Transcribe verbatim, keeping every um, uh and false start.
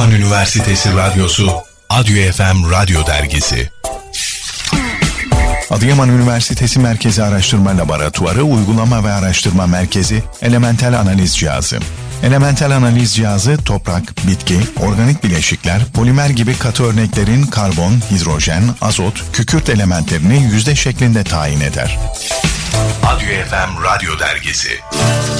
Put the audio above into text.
Adıyaman Üniversitesi Radyosu Adyo F M Radyo Dergisi. Adıyaman Üniversitesi Merkezi Araştırma Laboratuvarı Uygulama ve Araştırma Merkezi Elementel Analiz Cihazı. Elementel analiz cihazı toprak, bitki, organik bileşikler, polimer gibi katı örneklerin karbon, hidrojen, azot, kükürt elementlerini yüzde şeklinde tayin eder. Adyo F M Radyo Dergisi.